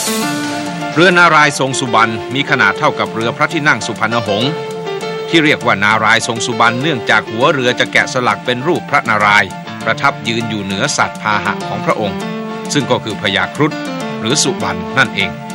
เรือนารายณ์ทรงสุบรรณมีขนาดเท่ากับเรือพระที่นั่งสุพรรณหงส์ที่เรียกว่านารายณ์ทรงสุบรรณเนื่องจากหัวเรือจะแกะสลักเป็นรูปพระนารายณ์ประทับยืนอยู่เหนือสัตว์พาหะของพระองค์ซึ่งก็คือพญาครุฑหรือสุบรรณนั่นเอง